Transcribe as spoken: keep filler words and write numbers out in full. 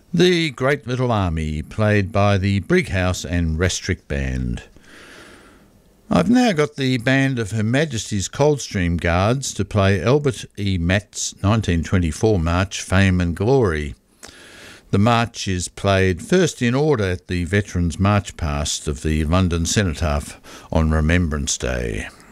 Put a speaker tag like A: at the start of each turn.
A: The Great Little Army, played by the Brighouse and Restrict Band. I've now got the band of Her Majesty's Coldstream Guards to play Albert E. Matt's nineteen twenty-four march, Fame and Glory. The march is played first in order at the Veterans' March Past of the London Cenotaph on Remembrance Day.